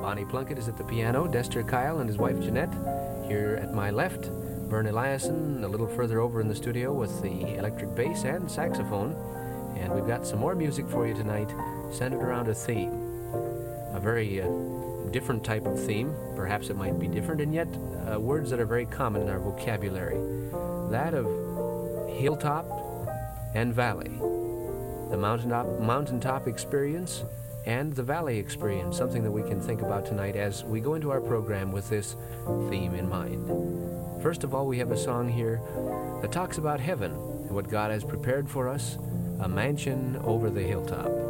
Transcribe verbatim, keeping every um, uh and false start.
Bonnie Plunkett is at the piano, Dester Kyle and his wife Jeanette. Here at my left, Vern Eliason, a little further over in the studio with the electric bass and saxophone. And we've got some more music for you tonight, centered around a theme. A very uh, different type of theme. Perhaps it might be different, and yet uh, words that are very common in our vocabulary. That of hilltop and valley. The mountaintop, mountaintop experience and the valley experience, something that we can think about tonight as we go into our program with this theme in mind. First of all, we have a song here that talks about heaven and what God has prepared for us, a mansion over the hilltop.